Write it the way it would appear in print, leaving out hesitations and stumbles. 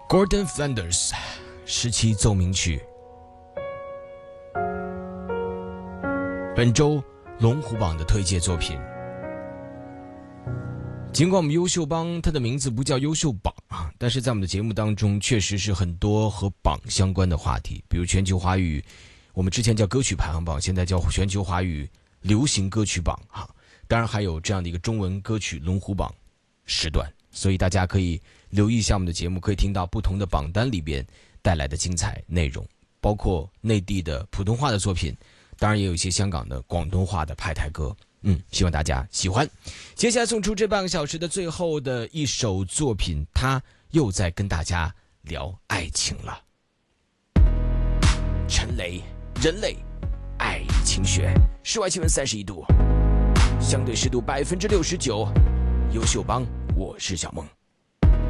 Gordon Flanders 17奏鸣曲。本周龙虎榜的推荐作品，尽管我们优秀帮它的名字不叫优秀榜啊，但是在我们的节目当中确实是很多和榜相关的话题，比如全球华语，我们之前叫歌曲排行榜，现在叫全球华语流行歌曲榜啊，当然还有这样的一个中文歌曲龙虎榜时段，所以大家可以留意一下我们的节目，可以听到不同的榜单里边带来的精彩内容，包括内地的普通话的作品，当然也有一些香港的广东话的派台歌，希望大家喜欢。接下来送出这半个小时的最后的一首作品，他又在跟大家聊爱情了。陈雷，人类爱情学，室外气温31度，相对湿度69%，优秀帮，我是小梦。